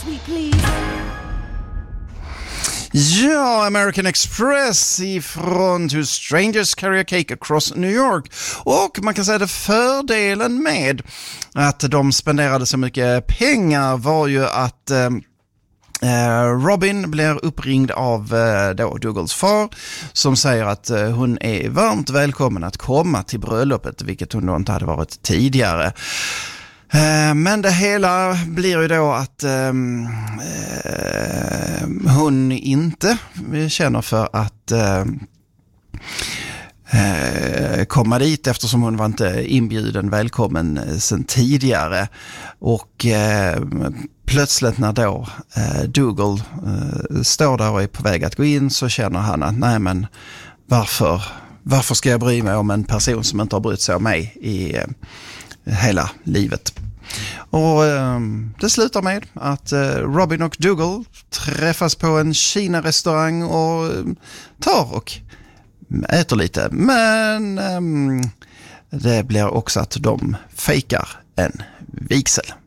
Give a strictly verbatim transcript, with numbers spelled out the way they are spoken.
sweet please. Ja, American Express ifrån To Strangers Carry a Cake Across New York. Och man kan säga att fördelen med att de spenderade så mycket pengar var ju att eh, Robin blir uppringd av eh, då Dougals far som säger att eh, hon är varmt välkommen att komma till bröllopet, vilket hon då inte hade varit tidigare. Men det hela blir ju då att eh, hon inte känner för att eh, komma dit eftersom hon var inte inbjuden välkommen sen tidigare. Och eh, plötsligt när då eh, Dougal eh, står där och är på väg att gå in så känner han att nej men varför, varför ska jag bry mig om en person som inte har brytt sig om mig i eh, hela livet. Och eh, det slutar med att eh, Robin och Dougal träffas på en Kina-restaurang och eh, tar och äter lite. Men eh, det blir också att de fejkar en vigsel.